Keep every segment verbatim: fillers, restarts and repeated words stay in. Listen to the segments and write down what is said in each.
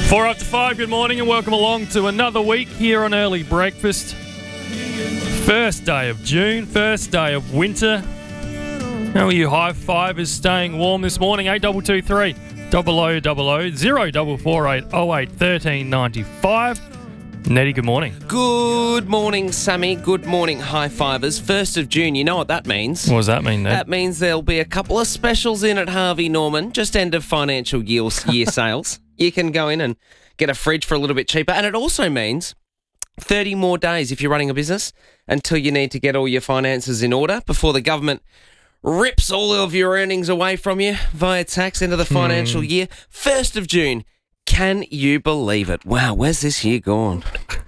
Four after five, good morning and welcome along to another week here on Early Breakfast. First day of June, first day of winter. How are you high fivers staying warm this morning? eight two two three, double oh double oh, zero four four eight oh eight one three nine five. Nettie, good morning. Good morning, Sammy. Good morning, high fivers. First of June, you know what that means? What does that mean, Ned? That means there'll be a couple of specials in at Harvey Norman, just end of financial year, year sales. You can go in and get a fridge for a little bit cheaper. And it also means thirty more days if you're running a business until you need to get all your finances in order before the government rips all of your earnings away from you via tax into the financial Hmm. year. First of June. Can you believe it? Wow, where's this year gone?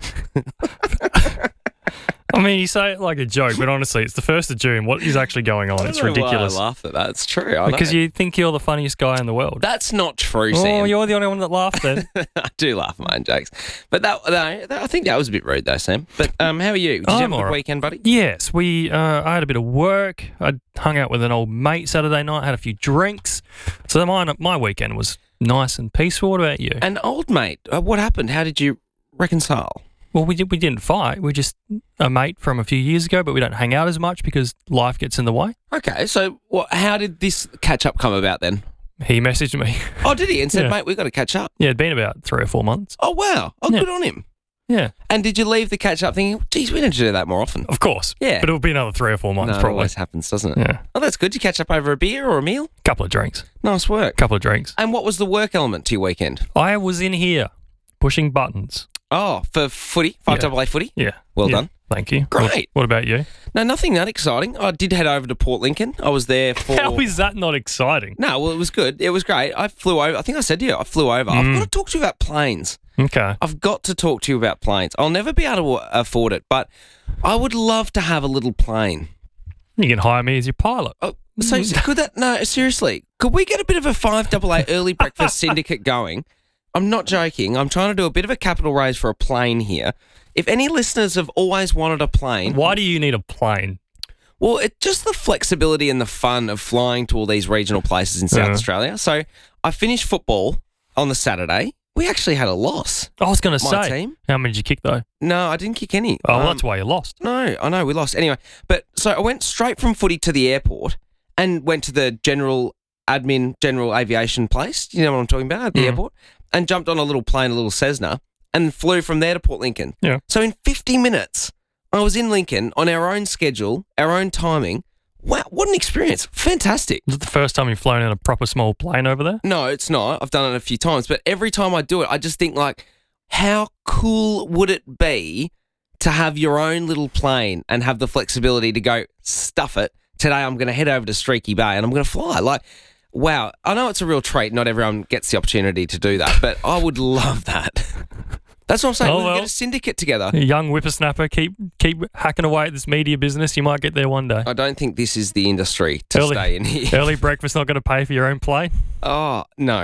I mean, you say it like a joke, but honestly, it's the first of June. What is actually going on? It's I don't know ridiculous. Why I laughed at that. It's true. I Because know. you think you're the funniest guy in the world. That's not true, Oh, Sam. you're the only one that laughed then. I do laugh at my own jokes. But that, no, that, I think that was a bit rude though, Sam. But um, how are you? Did you I'm have a all good right. weekend, buddy? Yes, we. Uh, I had a bit of work. I hung out with an old mate Saturday night. Had a few drinks. So my my weekend was nice and peaceful. What about you? And old mate, uh, what happened? How did you reconcile? Well, we did. We didn't fight. We're just a mate from a few years ago, but we don't hang out as much because life gets in the way. Okay, so what? How did this catch up come about then? He messaged me. Oh, did he? And said, Yeah. mate, we've got to catch up. Yeah, it'd been about three or four months. Oh, wow. Oh, Yeah. good on him. Yeah, And did you leave the catch up thinking, geez, we need to do that more often? of course. Yeah. but it'll be another three or four months No, it probably. always happens, doesn't it? Yeah, Oh, that's good. Did you catch up over a beer or a meal? couple of drinks. Nice work. Couple of drinks. And what was the work element to your weekend? I was in here pushing buttons. Oh, for footy, five Yeah. double A footy. Yeah. Well Yeah. done. Thank you. Great. What, what about you? No, nothing that exciting. I did head over to Port Lincoln. I was there for. How is that not exciting? No, well, it was good. It was great. I flew over. I think I said to you, I flew over. I've Mm. got to talk to you about planes. Okay. I've got to talk to you about planes. I'll never be able to afford it, but I would love to have a little plane. You can hire me as your pilot. Oh, so could that? No, seriously. Could we get a bit of a five double A early breakfast syndicate going? I'm not joking. I'm trying to do a bit of a capital raise for a plane here. If any listeners have always wanted a plane, Why do you need a plane? well, it just the flexibility and the fun of flying to all these regional places in South Yeah. Australia. So I finished football on the Saturday. We actually had a loss. I was going to My say, team? how many did you kick though? No, I didn't kick any. Oh, well, Um, that's why you lost. No, I know we lost. Anyway, but so I went straight from footy to the airport and went to the general admin, general aviation place. You know what I'm talking about at the Mm. airport, and jumped on a little plane, a little Cessna, and flew from there to Port Lincoln. Yeah. So in fifty minutes, I was in Lincoln on our own schedule, our own timing. Wow, what an experience! Fantastic. Is it the first time you've flown in a proper small plane over there? No, it's not. I've done it a few times, but every time I do it, I just think like, how cool would it be to have your own little plane and have the flexibility to go stuff it. Today I'm going to head over to Streaky Bay and I'm going to fly. Like, wow. I know it's a real treat. Not everyone gets the opportunity to do that, but I would love that. That's what I'm saying. Oh, we can well. get a syndicate together. You young whippersnapper, keep keep hacking away at this media business. You might get there one day. I don't think this is the industry to Early- stay in here. Early breakfast not going to pay for your own plane. Oh, no.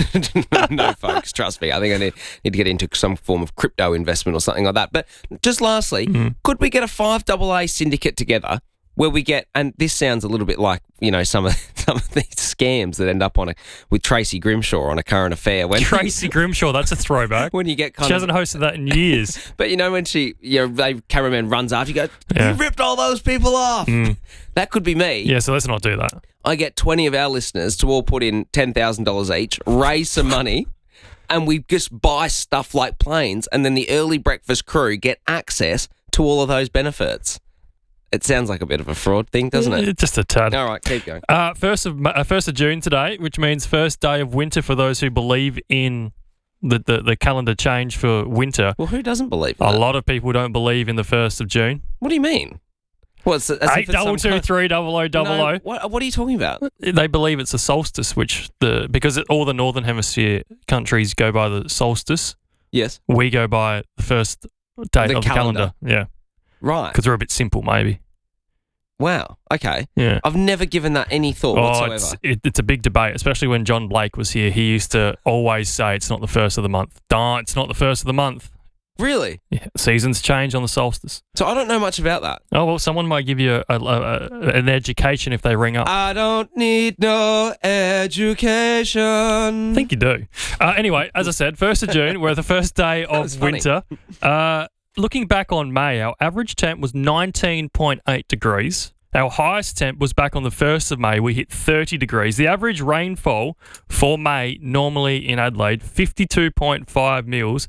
No, folks, trust me. I think I need, need to get into some form of crypto investment or something like that. But just lastly, Mm. could we get a five double A syndicate together where we get, and this sounds a little bit like, you know, some of some of these scams that end up on a with Tracy Grimshaw on A Current Affair. When Tracy Grimshaw, that's a throwback. when you get kind She of, hasn't hosted that in years. but you know when she, you know, they cameraman runs after you, go, Yeah. you ripped all those people off. Mm. That could be me. Yeah, so let's not do that. I get twenty of our listeners to all put in ten thousand dollars each, raise some money, and we just buy stuff like planes, and then the early breakfast crew get access to all of those benefits. It sounds like a bit of a fraud thing, doesn't it? Just a tad. All right, keep going. Uh, first of Ma- uh, first of June today, which means first day of winter for those who believe in the, the, the calendar change for winter. Well, who doesn't believe in A that? lot of people don't believe in the first of June. What do you mean? What's it? as if Eight it's double some two kind- three double o double No, o. What, what are you talking about? They believe it's a solstice, which the because it, all the northern hemisphere countries go by the solstice. Yes. We go by the first date The of calendar. the calendar. Yeah, Right. because we're a bit simple, maybe. Wow. Okay. Yeah. I've never given that any thought Oh, whatsoever. it's, it, it's a big debate, especially when John Blake was here. He used to always say it's not the first of the month. Nah, it's not the first of the month. Really? Yeah, seasons change on the solstice. So I don't know much about that. Oh, well, someone might give you a, a, a, an education if they ring up. I don't need no education. I think you do. Uh, anyway, as I said, first of June, we're the first day was of funny. winter. Uh, looking back on May, our average temp was nineteen point eight degrees. Our highest temp was back on the first of May. We hit thirty degrees. The average rainfall for May, normally in Adelaide, fifty-two point five mils.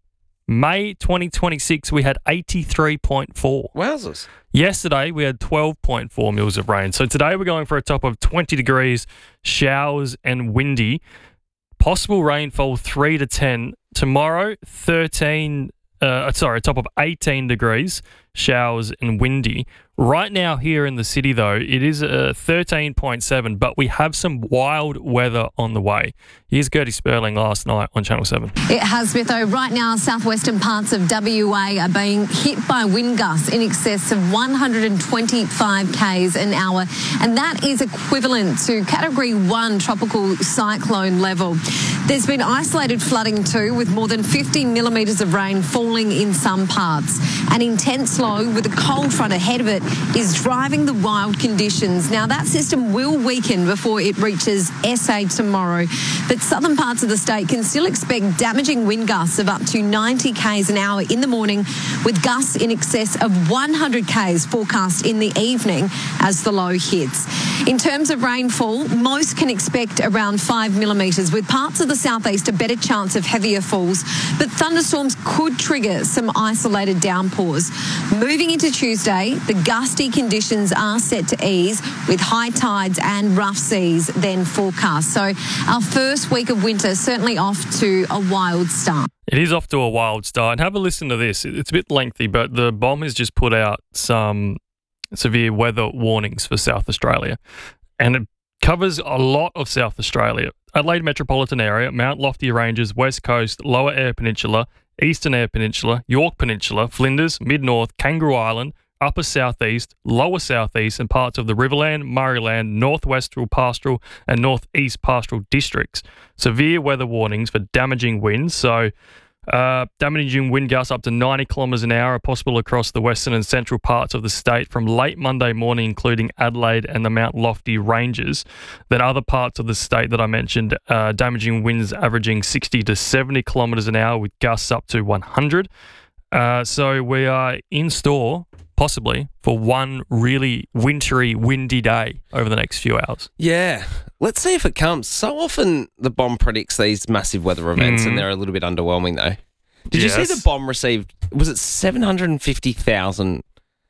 May twenty twenty-six, we had eighty-three point four. Wowzers. Yesterday, we had twelve point four mils of rain. So today, we're going for a top of twenty degrees, showers and windy. Possible rainfall three to ten. Tomorrow, thirteen, uh, sorry, a top of eighteen degrees, showers and windy. Right now here in the city, though, it is uh, thirteen point seven, but we have some wild weather on the way. Here's Gertie Sperling last night on Channel seven. It has, Smitho. Right now, southwestern parts of W A are being hit by wind gusts in excess of one hundred twenty-five kays an hour, and that is equivalent to Category one tropical cyclone level. There's been isolated flooding too, with more than fifty millimetres of rain falling in some parts. An intense low with a cold front ahead of it is driving the wild conditions. Now, that system will weaken before it reaches S A tomorrow, but southern parts of the state can still expect damaging wind gusts of up to ninety kays an hour in the morning, with gusts in excess of one hundred kays forecast in the evening as the low hits. In terms of rainfall, most can expect around five millimetres, with parts of the southeast a better chance of heavier falls, but thunderstorms could trigger some isolated downpours. Moving into Tuesday, the gusty conditions are set to ease, with high tides and rough seas then forecast. So our first week of winter certainly off to a wild start. It is off to a wild start. And have a listen to this. It's a bit lengthy, but the B O M has just put out some severe weather warnings for South Australia. And it covers a lot of South Australia. Adelaide metropolitan area, Mount Lofty Ranges, West Coast, Lower Eyre Peninsula, Eastern Eyre Peninsula, York Peninsula, Flinders, Mid-North, Kangaroo Island, Upper Southeast, Lower Southeast, and parts of the Riverland, Murrayland, Northwestern Pastoral, and Northeast Pastoral districts. Severe weather warnings for damaging winds. So, uh, damaging wind gusts up to ninety kilometres an hour are possible across the western and central parts of the state from late Monday morning, including Adelaide and the Mount Lofty Ranges. Then other parts of the state that I mentioned, uh, damaging winds averaging sixty to seventy kilometres an hour with gusts up to one hundred. Uh, so we are in store, possibly, for one really wintry, windy day over the next few hours. Yeah. Let's see if it comes. So often the B O M predicts these massive weather events Mm. and they're a little bit underwhelming though. Did you see Yes. the B O M received, was it seven hundred fifty thousand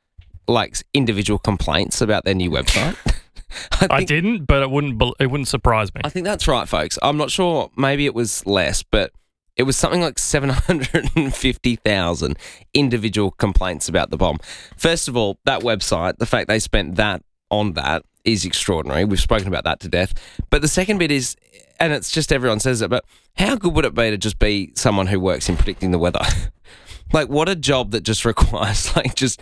like individual complaints about their new website? I, I think, didn't, but it wouldn't bel- it wouldn't surprise me. I think that's right, folks. I'm not sure. Maybe it was less, but it was something like seven hundred fifty thousand individual complaints about the B O M. First of all, that website, the fact they spent that on that is extraordinary. We've spoken about that to death. But the second bit is, and it's just everyone says it, but how good would it be to just be someone who works in predicting the weather? Like, what a job that just requires, like, just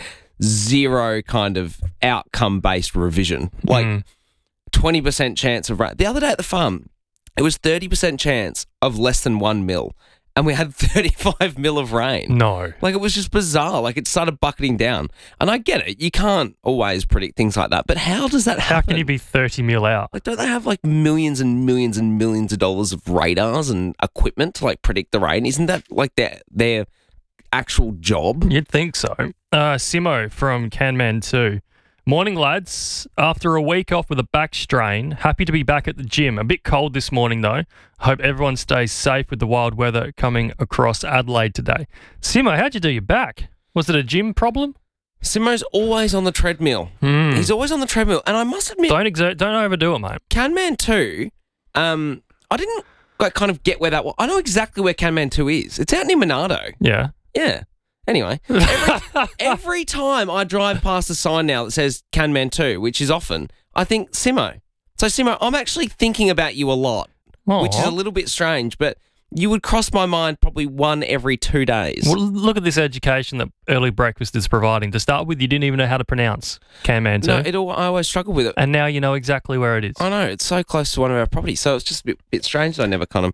zero kind of outcome-based revision. Like, Mm. twenty percent chance of rain. The other day at the farm, it was thirty percent chance of less than one mil, and we had thirty-five mil of rain. No. Like, it was just bizarre. Like, it started bucketing down. And I get it. You can't always predict things like that. But how does that happen? How can you be thirty mil out? Like, don't they have, like, millions and millions and millions of dollars of radars and equipment to, like, predict the rain? Isn't that, like, their, their actual job? You'd think so. Uh, Simo from Canman two. Morning, lads. After a week off with a back strain, happy to be back at the gym. A bit cold this morning, though. Hope everyone stays safe with the wild weather coming across Adelaide today. Simo, how'd you do your back? Was it a gym problem? Simo's always on the treadmill. Hmm. He's always on the treadmill. And I must admit, Don't exert, don't overdo it, mate. Canman two, um, I didn't like, kind of get where that was. I know exactly where Canman two is. It's out near Monardo. Yeah. Yeah. Anyway, every, every time I drive past a sign now that says Canman two, which is often, I think Simo. So, Simo, I'm actually thinking about you a lot, Aw. which is a little bit strange, but you would cross my mind probably one every two days. Well, look at this education that Early Breakfast is providing. To start with, you didn't even know how to pronounce Canman two. no, it all, I always struggle with it. And now you know exactly where it is. I know, it's so close to one of our properties, so it's just a bit, bit strange that I never kind of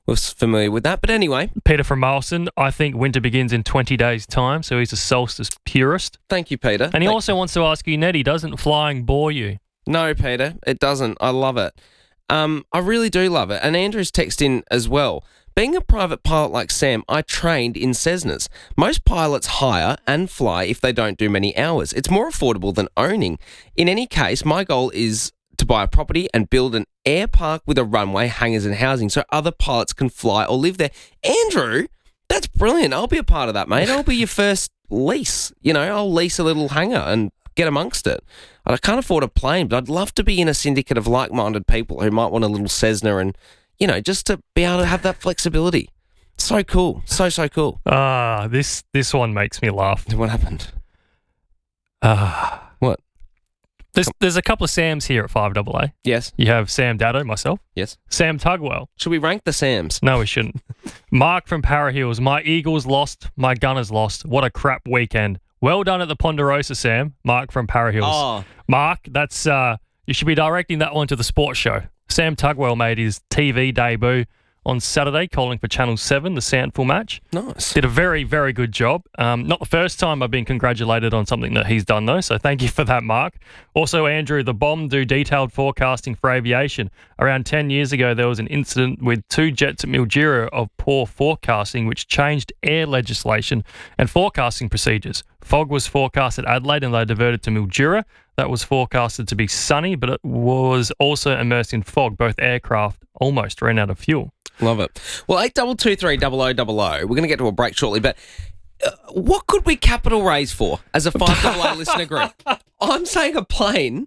was familiar with that. But anyway, Peter from Marlson, I think winter begins in twenty days' time, so he's a solstice purist. thank you, Peter. And he Thank- also wants to ask you, Nettie, doesn't flying bore you? No, Peter, it doesn't. I love it. Um, I really do love it. And Andrew's texted in as well. Being a private pilot like Sam, I trained in Cessnas. Most pilots hire and fly if they don't do many hours. It's more affordable than owning. In any case, my goal is to buy a property and build an air park with a runway, hangars and housing so other pilots can fly or live there. Andrew, that's brilliant. I'll be a part of that, mate. I'll be your first lease. You know, I'll lease a little hangar and get amongst it. I can't afford a plane, but I'd love to be in a syndicate of like-minded people who might want a little Cessna and, you know, just to be able to have that flexibility. So cool. So, so cool. Ah, this this one makes me laugh. What happened? Ah. What? There's, there's a couple of Sams here at five A A. Yes. You have Sam Dado, myself. Yes. Sam Tugwell. Should we rank the Sams? No, we shouldn't. Mark from Para Hills. My Eagles lost. My Gunners lost. What a crap weekend. Well done at the Ponderosa, Sam. Mark from Para Hills. Oh. Mark, that's uh, you should be directing that one to the sports show. Sam Tugwell made his T V debut on Saturday, calling for Channel seven, the Sandful match. Nice. Did a very, very good job. Um, not the first time I've been congratulated on something that he's done, though, so thank you for that, Mark. Also, Andrew, the Bomb do detailed forecasting for aviation. Around ten years ago, there was an incident with two jets at Mildura of poor forecasting, which changed air legislation and forecasting procedures. Fog was forecast at Adelaide and they diverted to Mildura. That was forecasted to be sunny, but it was also immersed in fog. Both aircraft almost ran out of fuel. Love it. Well, eight two two three double oh double oh. We're going to get to a break shortly, but uh, what could we capital raise for as a five A A listener group? I'm saying a plane.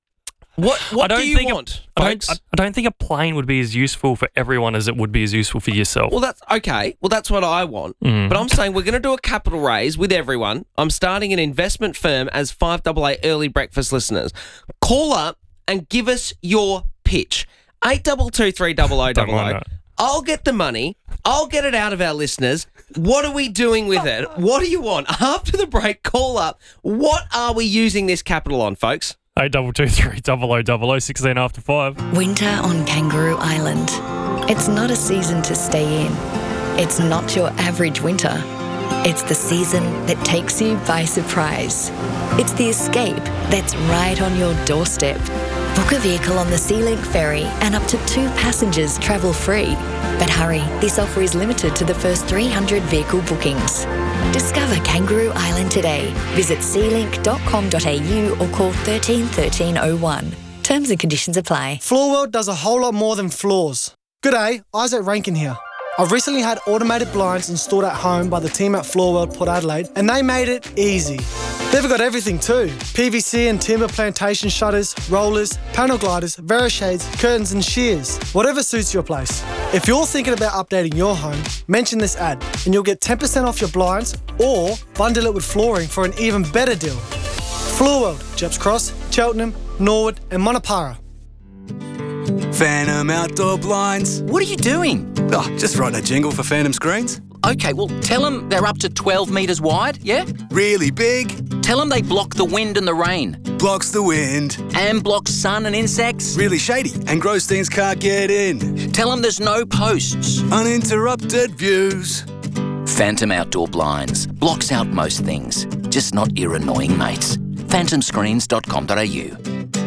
What What I don't do you think want, a, I, folks? don't, I don't think a plane would be as useful for everyone as it would be as useful for yourself. Well, that's okay. Well, that's what I want. Mm. But I'm saying we're going to do a capital raise with everyone. I'm starting an investment firm as five A A early breakfast listeners. Call up and give us your pitch. eight two two three double oh double oh. I'll get the money. I'll get it out of our listeners. What are we doing with it? What do you want? After the break, call up. What are we using this capital on, folks? eight two two three double oh double oh, sixteen after five. Winter on Kangaroo Island. It's not a season to stay in. It's not your average winter. It's the season that takes you by surprise. It's the escape that's right on your doorstep. Book a vehicle on the SeaLink ferry and up to two passengers travel free. But hurry, this offer is limited to the first three hundred vehicle bookings. Discover Kangaroo Island today. Visit sea link dot com dot a u or call thirteen thirteen oh one. Terms and conditions apply. Floorworld does a whole lot more than floors. G'day, Isaac Rankin here. I've recently had automated blinds installed at home by the team at Floorworld Port Adelaide, and they made it easy. They've got everything too. P V C and timber plantation shutters, rollers, panel gliders, Verishades, curtains and shears. Whatever suits your place. If you're thinking about updating your home, mention this ad and you'll get ten percent off your blinds or bundle it with flooring for an even better deal. Floorworld, Jeps Cross, Cheltenham, Norwood and Monopara. Phantom Outdoor Blinds. What are you doing? Oh, just writing a jingle for Phantom Screens. Okay, well, tell them they're up to twelve metres wide, yeah? Really big. Tell them they block the wind and the rain. Blocks the wind. And block sun and insects. Really shady and gross things can't get in. Tell them there's no posts. Uninterrupted views. Phantom Outdoor Blinds. Blocks out most things, just not your annoying mates. phantom screens dot com dot a u.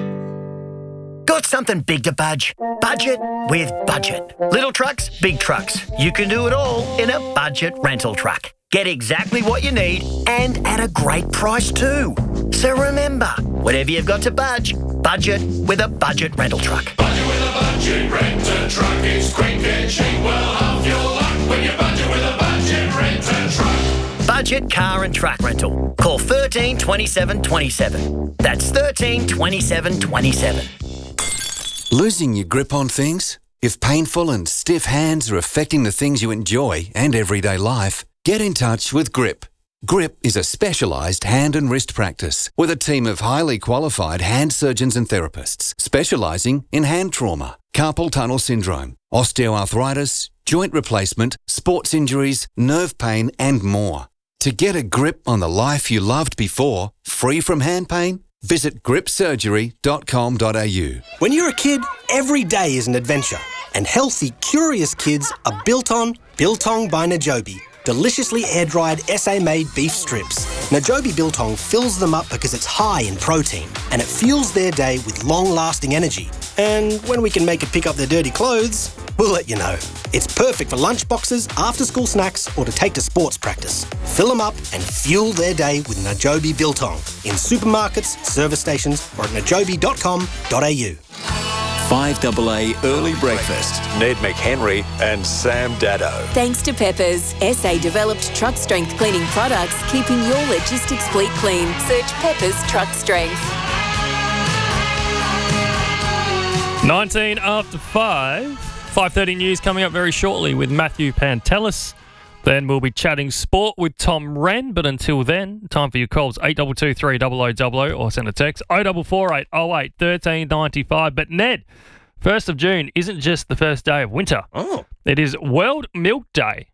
Got something big to budge? Budget with Budget. Little trucks, big trucks. You can do it all in a budget rental truck. Get exactly what you need and at a great price too. So remember, whatever you've got to budge, budget with a budget rental truck. Budget with a budget rental truck. It's quick and cheap. Well, half your luck when you budget with a budget rental truck. Budget car and truck rental. Call thirteen twenty-seven twenty-seven. That's thirteen twenty-seven twenty-seven. Losing your grip on things? If painful and stiff hands are affecting the things you enjoy and everyday life, get in touch with Grip. Grip is a specialised hand and wrist practice with a team of highly qualified hand surgeons and therapists specialising in hand trauma, carpal tunnel syndrome, osteoarthritis, joint replacement, sports injuries, nerve pain and more. To get a grip on the life you loved before, free from hand pain, Visit grip surgery dot com dot a u. When you're a kid, every day is an adventure. And healthy, curious kids are built on Biltong by Najobi. Deliciously air-dried S A-made beef strips. Najobi Biltong fills them up because it's high in protein and it fuels their day with long-lasting energy. And when we can make it pick up their dirty clothes, we'll let you know. It's perfect for lunchboxes, after-school snacks, or to take to sports practice. Fill them up and fuel their day with Najobi Biltong in supermarkets, service stations, or at najobi dot com dot a u. five A A Early Breakfast. Ned McHenry and Sam Daddo. Thanks to Peppers, S A-developed truck strength cleaning products, keeping your logistics fleet clean. Search Peppers Truck Strength. nineteen after five. five thirty news coming up very shortly with Matthew Pantelis. Then we'll be chatting sport with Tom Wren. But until then, time for your calls. eight two two three zero zero zero zero or send a text oh four four eight oh eight one three nine five. But Ned, first of June isn't just the first day of winter. Oh. It is World Milk Day.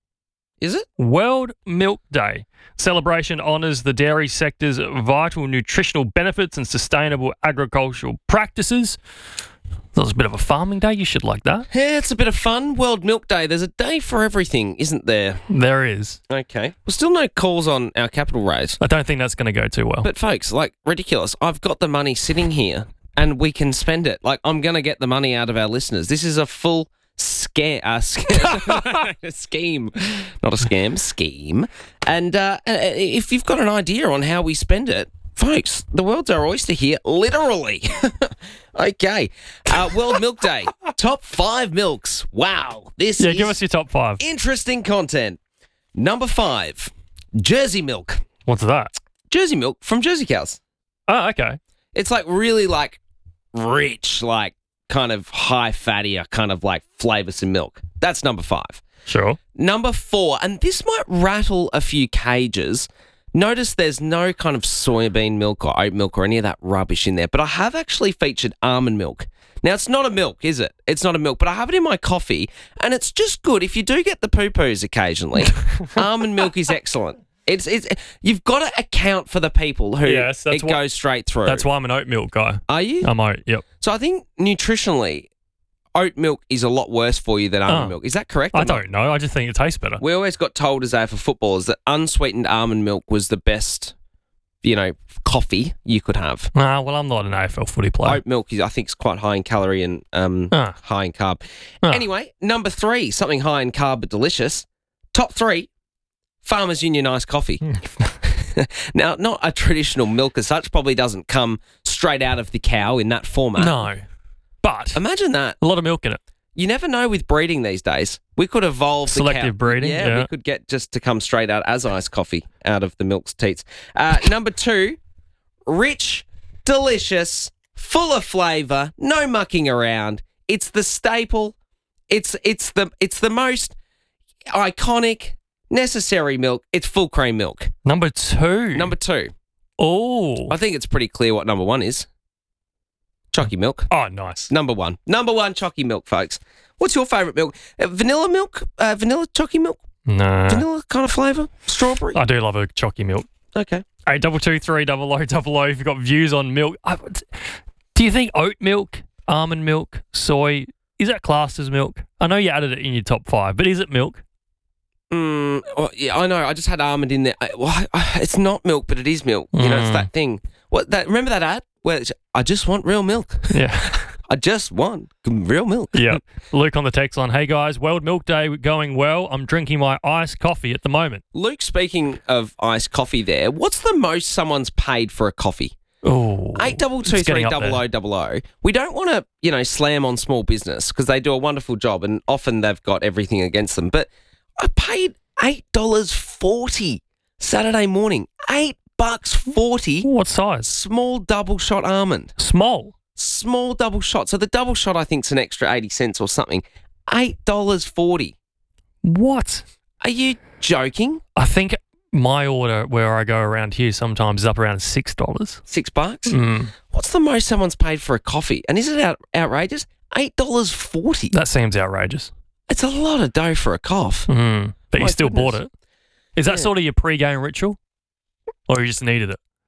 Is it? World Milk Day. Celebration honours the dairy sector's vital nutritional benefits and sustainable agricultural practices. That was a bit of a farming day. You should like that. Yeah, it's a bit of fun. World Milk Day. There's a day for everything, isn't there? There is. Okay. Well, still no calls on our capital raise. I don't think that's going to go too well. But folks, like, ridiculous. I've got the money sitting here and we can spend it. Like, I'm going to get the money out of our listeners. This is a full scam, uh, scam. scheme. Not a scam, scheme. And uh, if you've got an idea on how we spend it, folks, the world's our oyster here, literally. Okay. Uh, World Milk Day. Top five milks. Wow. This yeah, is give us your top five. Interesting content. Number five, Jersey milk. What's that? Jersey milk from Jersey cows. Oh, okay. It's like really like rich, like kind of high fattier, kind of like flavoursome milk. That's number five. Sure. Number four, and this might rattle a few cages. Notice there's no kind of soybean milk or oat milk or any of that rubbish in there, but I have actually featured almond milk. Now, it's not a milk, is it? It's not a milk, but I have it in my coffee, and it's just good. If you do get the poo-poos occasionally, almond milk is excellent. It's it's You've got to account for the people who yes, that's it why, goes straight through. That's why I'm an oat milk guy. Are you? I'm oat, yep. So I think nutritionally, oat milk is a lot worse for you than almond Oh. milk. Is that correct? I don't know. I just think it tastes better. We always got told as A F L footballers that unsweetened almond milk was the best, you know, coffee you could have. Ah, well, I'm not an A F L footy player. Oat milk is, I think, is quite high in calorie and um, Ah. high in carb. Ah. Anyway, number three, something high in carb but delicious. Top three, Farmers Union iced coffee. Now, not a traditional milk as such, probably doesn't come straight out of the cow in that format. No. But Imagine that. a lot of milk in it. You never know with breeding these days. We could evolve the Selective cow. breeding, Yeah, yeah. we could get just to come straight out as iced coffee out of the milk's teats. Uh, number two, rich, delicious, full of flavour, no mucking around. It's the staple. It's it's the it's the most iconic, necessary milk. It's full cream milk. Number two. Number two. Oh. I think it's pretty clear what number one is. Chalky milk. Oh, nice. Number one. Number one, chalky milk, folks. What's your favourite milk? Uh, vanilla milk? Uh, vanilla chalky milk? No. Vanilla kind of flavour? Strawberry? I do love a chalky milk. Okay. eight two two three double oh double oh if you've got views on milk. I, do you think oat milk, almond milk, soy, is that classed as milk? I know you added it in your top five, but is it milk? Mm, well, yeah, I know. I just had almond in there. I, well, I, I, it's not milk, but it is milk. You know, it's Mm. that thing. What that? Remember that ad? Where it's, I just want real milk. Yeah. I just want real milk. Yeah. Luke on the text line. Hey, guys, World Milk Day going well. I'm drinking my iced coffee at the moment. Luke, speaking of iced coffee there, what's the most someone's paid for a coffee? Oh, Eight double two three double o double o. We don't want to, you know, slam on small business because they do a wonderful job and often they've got everything against them. But I paid eight dollars forty Saturday morning. Eight bucks forty. What size? Small double shot almond. Small. Small double shot. So the double shot I think is an extra eighty cents or something. Eight dollars forty. What? Are you joking? I think my order where I go around here sometimes is up around six dollars. Six bucks? Mm. What's the most someone's paid for a coffee? And is it out, outrageous? Eight dollars forty. That seems outrageous. It's a lot of dough for a cough. Mm. But My you still goodness. bought it. Is that Yeah. sort of your pre-game ritual? Or you just needed it?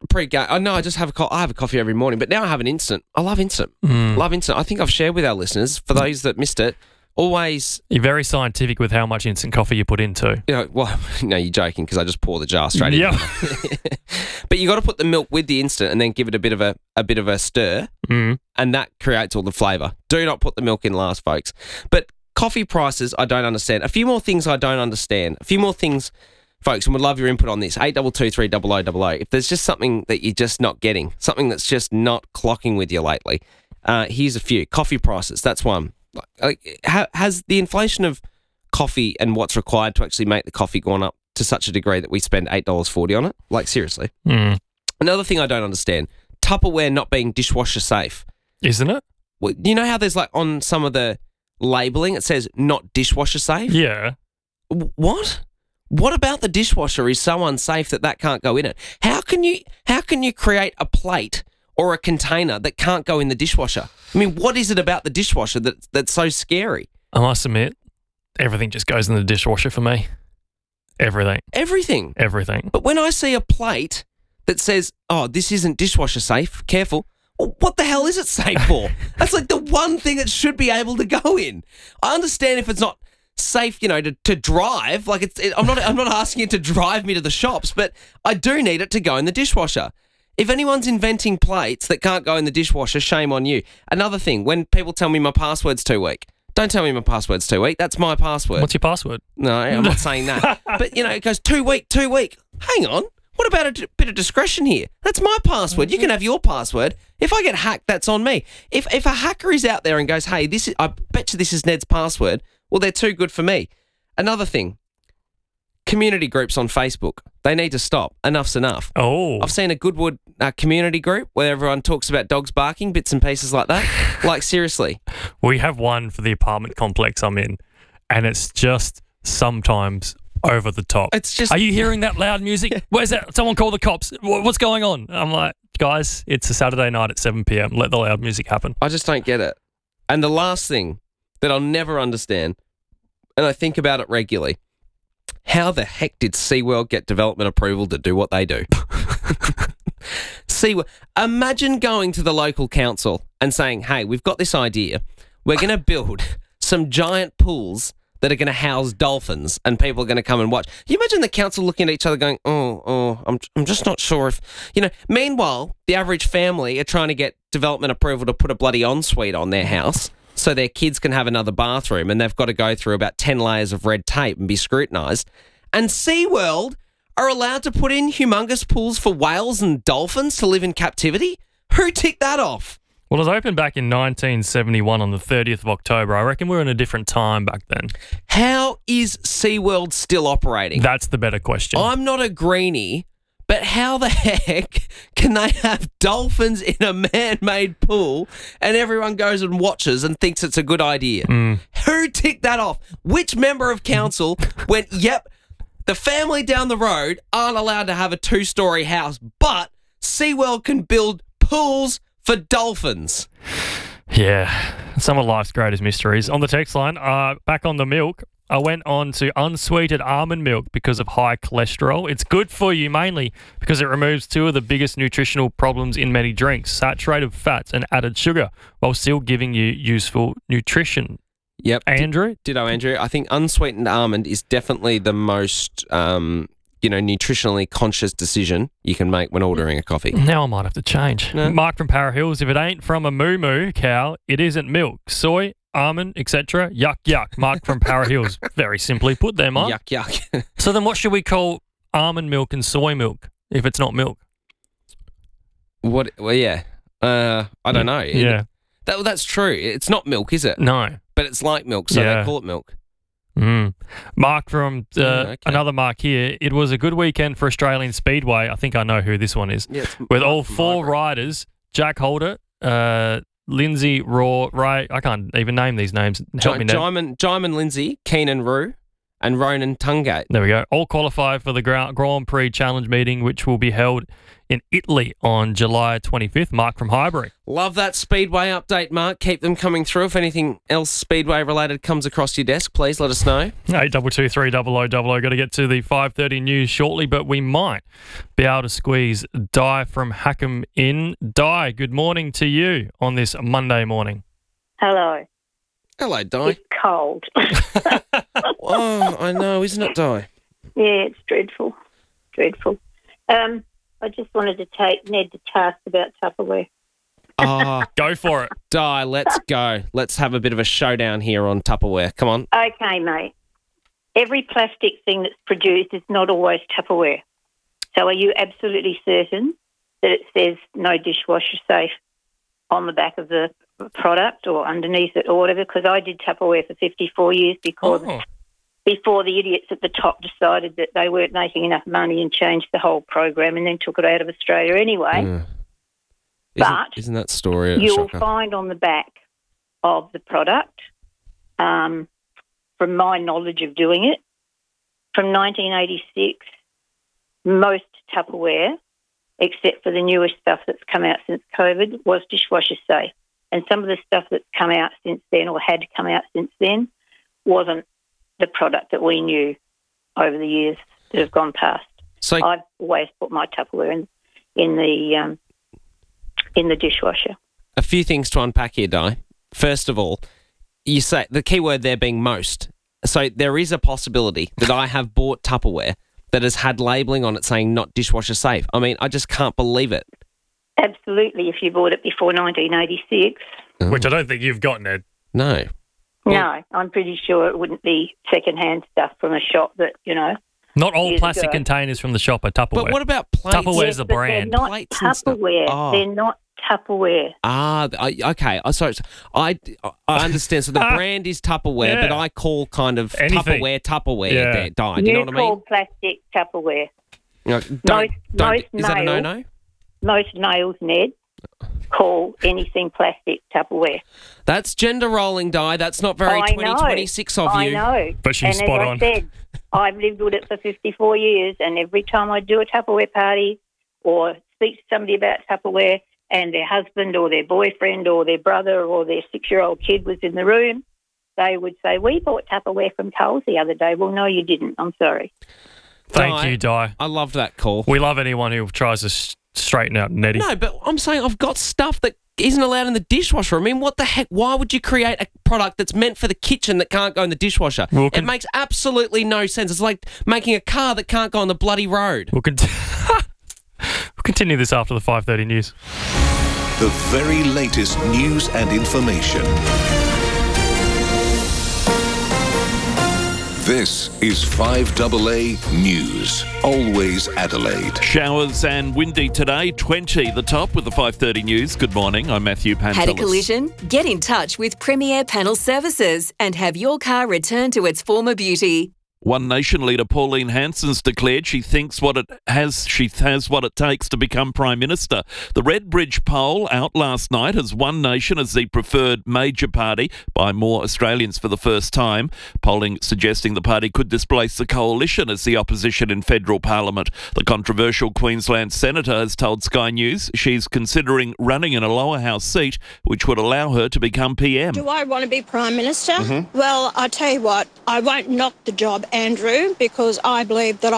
Pre-game. Oh, no, I just have a co- I have a coffee every morning, but now I have an instant. I love instant. Mm. Love instant. I think I've shared with our listeners, for those that missed it, always... You're very scientific with how much instant coffee you put in too. You know, well, no, you're joking because I just pour the jar straight Yep. in. But you got to put the milk with the instant and then give it a bit of a, a bit of a stir, Mm. and that creates all the flavour. Do not put the milk in last, folks. But coffee prices, I don't understand. A few more things I don't understand. A few more things... Folks, and would love your input on this. eight two two three double oh double oh. If there's just something that you're just not getting, something that's just not clocking with you lately, uh, here's a few. Coffee prices, that's one. Like, ha- has the inflation of coffee and what's required to actually make the coffee gone up to such a degree that we spend eight dollars forty on it? Like, seriously. Mm. Another thing I don't understand, Tupperware not being dishwasher safe. Isn't it? Well, you know how there's like on some of the labelling, it says not dishwasher safe? Yeah. W- What? What about the dishwasher is so unsafe that that can't go in it? How can you how can you create a plate or a container that can't go in the dishwasher? I mean, what is it about the dishwasher that that's so scary? I must admit, everything just goes in the dishwasher for me. Everything. Everything. Everything. But when I see a plate that says, "Oh, this isn't dishwasher safe, careful," well, what the hell is it safe for? That's like the one thing it should be able to go in. I understand if it's not safe, you know, to, to drive. Like it's, it, I'm not, I'm not asking it to drive me to the shops, but I do need it to go in the dishwasher. If anyone's inventing plates that can't go in the dishwasher, shame on you. Another thing, when people tell me my password's too weak, don't tell me my password's too weak. That's my password. What's your password? No, I'm not saying that. But, you know, it goes too weak, too weak. Hang on. What about a d- bit of discretion here? That's my password. You can have your password. If I get hacked, that's on me. If if a hacker is out there and goes, hey, this is, I bet you this is Ned's password, well, they're too good for me. Another thing, community groups on Facebook. They need to stop. Enough's enough. Oh. I've seen a Goodwood uh, community group where everyone talks about dogs barking, bits and pieces like that. Like, seriously. We have one for the apartment complex I'm in, and it's just sometimes over the top. It's just... Are you hearing that loud music? Where's that? Someone call the cops. Wh- What's going on? I'm like, guys, it's a Saturday night at seven p.m. Let the loud music happen. I just don't get it. And the last thing that I'll never understand, and I think about it regularly, how the heck did SeaWorld get development approval to do what they do? SeaWorld. Imagine going to the local council and saying, hey, we've got this idea. We're going to build some giant pools that are going to house dolphins and people are going to come and watch. You imagine the council looking at each other going, oh, oh, I'm, I'm just not sure if, you know, meanwhile, the average family are trying to get development approval to put a bloody ensuite on their house so their kids can have another bathroom, and they've got to go through about ten layers of red tape and be scrutinised. And SeaWorld are allowed to put in humongous pools for whales and dolphins to live in captivity? Who ticked that off? Well, it was opened back in nineteen seventy-one on the thirtieth of October. I reckon we were in a different time back then. How is SeaWorld still operating? That's the better question. I'm not a greenie, but how the heck can they have dolphins in a man-made pool and everyone goes and watches and thinks it's a good idea? Mm. Who ticked that off? Which member of council went, yep, the family down the road aren't allowed to have a two-storey house, but SeaWorld can build pools for dolphins? Yeah, some of life's greatest mysteries. On the text line, uh, back on the milk, I went on to unsweetened almond milk because of high cholesterol. It's good for you mainly because it removes two of the biggest nutritional problems in many drinks, saturated fats and added sugar, while still giving you useful nutrition. Yep. Andrew? Ditto, Andrew. I think unsweetened almond is definitely the most, um, you know, nutritionally conscious decision you can make when ordering a coffee. Now I might have to change. No. Mark from Para Hills, if it ain't from a moo-moo cow, it isn't milk. Soy, almond, et cetera. Yuck, yuck. Mark from Para Hills. Very simply put there, Mark. Yuck, yuck. So then what should we call almond milk and soy milk if it's not milk? What? Well, yeah. Uh, I don't know. Yeah. That, well, that's true. It's not milk, is it? No. But it's like milk, so Yeah. they call it milk. Mm. Mark from uh, Mm, okay. another Mark here. It was a good weekend for Australian Speedway. I think I know who this one is. Yeah, it's With Mark all from four Margaret. riders, Jack Holder, uh, Lindsay, Raw, Ray. I can't even name these names. Help me, Ned. Jaimin, Jaimin Lindsay, Keenan Roo, and Ronan Tungate. There we go. All qualify for the Grand Grand Prix Challenge meeting, which will be held in Italy on July twenty-fifth. Mark from Highbury. Love that Speedway update, Mark. Keep them coming through. If anything else Speedway-related comes across your desk, please let us know. eight two two three double oh double oh. Got to get to the five thirty news shortly, but we might be able to squeeze Di from Hackham in. Di, good morning to you on this Monday morning. Hello. Hello, Di. It's cold. Oh, I know, isn't it, Di? Yeah, it's dreadful. Dreadful. Um, I just wanted to take Ned to task about Tupperware. Oh, go for it. Di, let's go. Let's have a bit of a showdown here on Tupperware. Come on. Okay, mate. Every plastic thing that's produced is not always Tupperware. So are you absolutely certain that it says no dishwasher safe on the back of the product or underneath it or whatever? Because I did Tupperware for fifty-four years because Oh. before the idiots at the top decided that they weren't making enough money and changed the whole program and then took it out of Australia anyway. Mm. But Isn't, isn't that story a you'll shocker? find on the back of the product, um, from my knowledge of doing it, from nineteen eighty-six, most Tupperware, except for the newest stuff that's come out since COVID, was dishwasher safe. And some of the stuff that's come out since then or had come out since then wasn't the product that we knew over the years that have gone past. So I've always put my Tupperware in, in the um, in the dishwasher. a few things to unpack here, Di. First of all, you say the key word there being most. So there is a possibility that I have bought Tupperware that has had labelling on it saying not dishwasher safe. I mean, I just can't believe it. Absolutely, if you bought it before nineteen eighty-six. Which I don't think you've got, Ned. No. No, I'm pretty sure it wouldn't be second-hand stuff from a shop that, you know. Not all years plastic ago. containers from the shop are Tupperware. But what about plates? Tupperware's Yes, the but brand. They're not Plates and stuff. Tupperware. Oh. They're not Tupperware. Ah, I, okay. I sorry. I, I understand. So the brand is Tupperware, Yeah. but I call kind of Anything. Tupperware Tupperware. Yeah. There, Di. Do you know what I call mean? plastic Tupperware. You know, don't, Most- don't, most is that a male- no-no? Most males, Ned, call anything plastic Tupperware. That's gender rolling, Di. That's not very I twenty know. twenty-six of I you. know. But she's and spot as on. I said, I've lived with it for fifty-four years, and every time I do a Tupperware party or speak to somebody about Tupperware and their husband or their boyfriend or their brother or their six-year-old kid was in the room, they would say, we bought Tupperware from Coles the other day. Well, no, you didn't. I'm sorry. Thank Di, you, Di. I love that call. We love anyone who tries to s- straighten out Neddy. No, but I'm saying I've got stuff that isn't allowed in the dishwasher. I mean, what the heck? Why would you create a product that's meant for the kitchen that can't go in the dishwasher? Well, it con- makes absolutely no sense. It's like making a car that can't go on the bloody road. We'll, con- we'll continue this after the five thirty news. The very latest news and information. This is five A A News. Always Adelaide. Showers and windy today, twenty the top with the five thirty news. Good morning, I'm Matthew Pantelis. Had a collision? Get in touch with Premier Panel Services and have your car returned to its former beauty. One Nation leader Pauline Hanson's declared she thinks what it has she has what it takes to become Prime Minister. The Redbridge poll out last night has One Nation as the preferred major party by more Australians for the first time. Polling suggesting the party could displace the Coalition as the opposition in federal parliament. The controversial Queensland senator has told Sky News she's considering running in a lower house seat which would allow her to become P M. Do I want to be Prime Minister? Mhm. Well, I'll tell you what, I won't knock the job, Andrew, because I believe that